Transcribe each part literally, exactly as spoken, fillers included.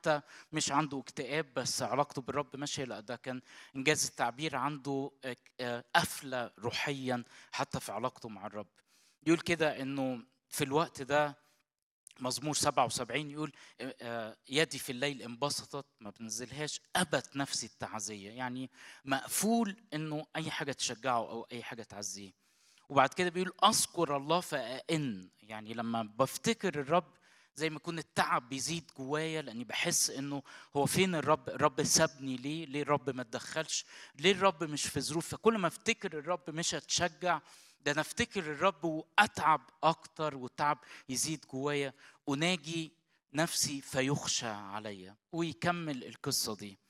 حتى مش عنده اكتئاب بس علاقته بالرب ماشيه، لا ده كان انجاز التعبير عنده قفله روحيا حتى في علاقته مع الرب. يقول كده انه في الوقت ده مزمور سبعة وسبعين يقول يدي في الليل انبسطت، ما بنزلهاش، أبت نفسي التعزية، يعني مقفول إنه أي حاجة تشجعه أو أي حاجة تعزيه. وبعد كده بيقول أذكر الله فأئن، يعني لما بفتكر الرب زي ما يكون التعب بيزيد جوايا، لأني بحس إنه هو فين الرب؟ الرب سابني ليه؟ ليه الرب ما اتدخلش؟ ليه الرب مش في ظروف؟ فكل ما افتكر الرب مش هتشجع، ده انا افتكر الرب واتعب اكتر والتعب يزيد جوايا، اناجي نفسي فيخشى عليا. ويكمل القصه دي.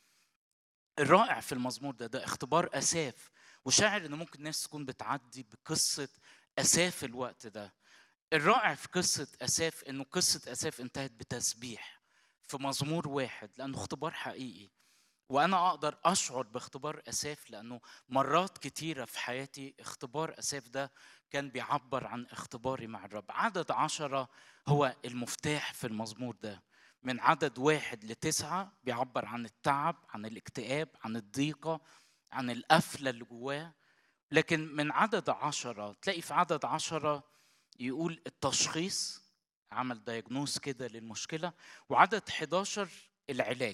الرائع في المزمور ده ده اختبار اساف، وشاعر ان ممكن الناس تكون بتعدي بقصه اساف الوقت ده. الرائع في قصه اساف انه قصه اساف انتهت بتسبيح في مزمور واحد، لانه اختبار حقيقي. وأنا أقدر أشعر باختبار أساف لأنه مرات كتيرة في حياتي اختبار أساف ده كان بيعبر عن اختباري مع الرب. عدد عشرة هو المفتاح في المزمور ده، من عدد واحد لتسعة بيعبر عن التعب، عن الاكتئاب، عن الضيقة، عن القفلة اللي جواه. لكن من عدد عشرة تلاقي في عدد عشرة يقول التشخيص، عمل دايجنوز كده للمشكلة. وعدد حداشر العلاج.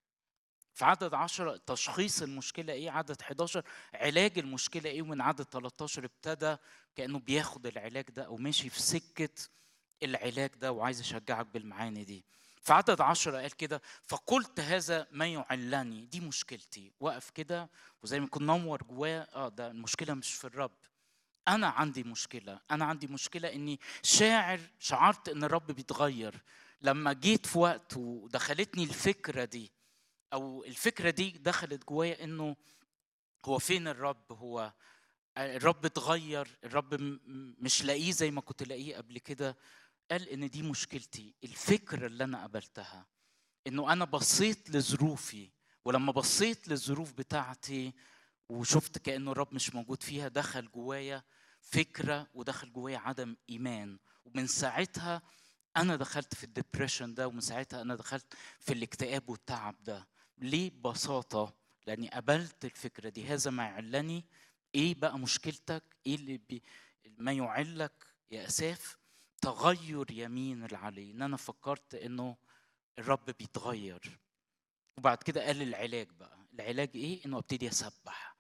في عدد عشرة تشخيص المشكلة ايه، عدد حداشر علاج المشكلة ايه، ومن عدد تلتاشر ابتدى كأنه بياخد العلاج ده او ماشي في سكة العلاج ده. وعايز اشجعك بالمعاني دي. في عدد عشرة قال كده فقلت هذا ما يعلني، دي مشكلتي. وقف كده وزي ما يكون نور جواه، اه ده المشكلة مش في الرب، انا عندي مشكلة. انا عندي مشكلة اني شاعر شعرت ان الرب بيتغير. لما جيت في وقت ودخلتني الفكرة دي او الفكره دي دخلت جوايا انه هو فين الرب؟ هو الرب اتغير، الرب مش لاقيه زي ما كنت لاقيه قبل كده. قال ان دي مشكلتي، الفكره اللي انا قبلتها انه انا بصيت لظروفي، ولما بصيت للظروف بتاعتي وشفت كانه الرب مش موجود فيها، دخل جوايا فكره ودخل جوايا عدم ايمان. ومن ساعتها انا دخلت في الدبريشن ده، ومن ساعتها انا دخلت في الاكتئاب والتعب ده. ليه؟ ببساطه لاني قبلت الفكره دي. هذا ما يعلني. ايه بقى مشكلتك؟ ايه اللي بي ما يعلك يا اساف؟ تغير يمين العلي. ان انا فكرت انه الرب بيتغير. وبعد كده قال العلاج بقى. العلاج ايه؟ انه ابتدي اسبح،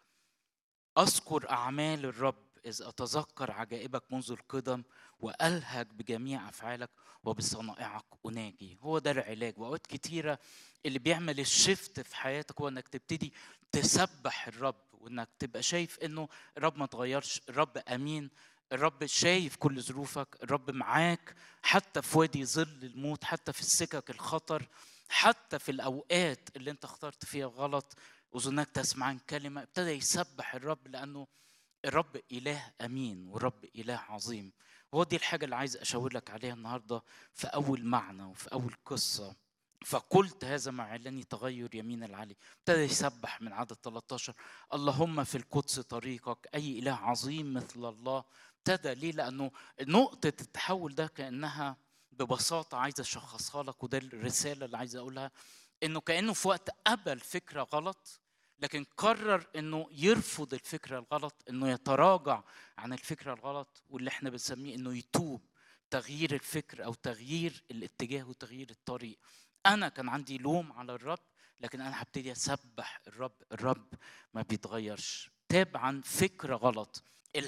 اذكر اعمال الرب إذ أتذكر عجائبك منذ القدم، وألهج بجميع أفعالك وبصنائعك أناجي. هو ده العلاج. وأوقات كتيرة اللي بيعمل الشفت في حياتك هو إنك تبتدي تسبح الرب، وإنك تبقى شايف إنه الرب ما تغيرش، الرب أمين، الرب شايف كل ظروفك، الرب معاك حتى في وادي ظل الموت، حتى في السكك الخطر، حتى في الأوقات اللي أنت اخترت فيها غلط. أذناك تسمعان كلمة. ابتدى يسبح الرب لأنه الرب إله أمين والرب إله عظيم. هو دي الحاجة اللي عايز أشاور لك عليها النهاردة في أول معنى وفي أول قصة. فقلت هذا ما علني تغير يمين العلي. ابتدى يسبح من عدد تلتاشر اللهم في القدس طريقك، أي إله عظيم مثل الله. ابتدى ليه؟ لأنه نقطة التحول ده كأنها ببساطة عايز أشخصها لك، وده الرسالة اللي عايز أقولها. إنه كأنه في وقت قبل فكرة غلط، لكن قرر انه يرفض الفكره الغلط، انه يتراجع عن الفكره الغلط، واللي احنا بنسميه انه يتوب. تغيير الفكر او تغيير الاتجاه وتغيير الطريق. انا كان عندي لوم على الرب، لكن انا هبتدي اسبح الرب. الرب ما بيتغيرش. تاب عن فكره غلط.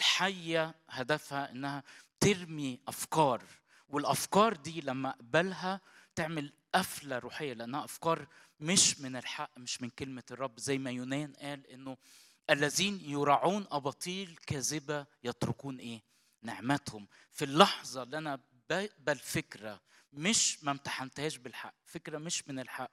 الحيه هدفها انها ترمي افكار، والافكار دي لما اقبلها تعمل قفله روحيه، لانها افكار مش من الحق، مش من كلمة الرب. زي ما يونان قال انه الذين يرعون اباطيل كاذبة يتركون ايه؟ نعمتهم. في اللحظة اللي انا بقبل فكرة مش ما امتحنتهاش بالحق، فكرة مش من الحق،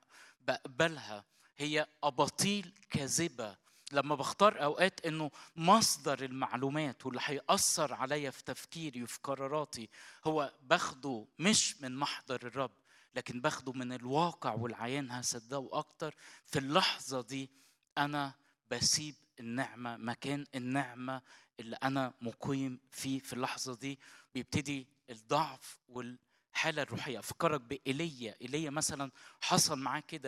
بقبلها هي اباطيل كاذبة. لما بختار اوقات انه مصدر المعلومات واللي هيأثر عليا في تفكيري وفي قراراتي هو باخده مش من محضر الرب، لكن باخده من الواقع والعيان، هصدقه اكتر. في اللحظه دي انا بسيب النعمه مكان النعمه اللي انا مقيم فيه. في اللحظه دي بيبتدي الضعف الحاله الروحيه. افكرك بايليا، ايليا مثلا حصل معاه كده